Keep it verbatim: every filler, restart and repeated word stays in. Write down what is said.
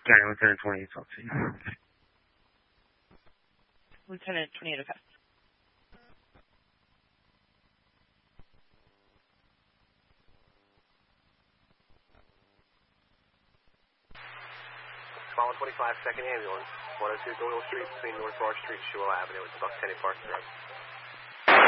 County, Lieutenant twenty-eight, talk to you. Lieutenant twenty-eight, okay. Follow twenty-five, second ambulance, one oh two Doyle Street between North Broad Street and Schuylkill Avenue. It's Buck Tenny Park Road.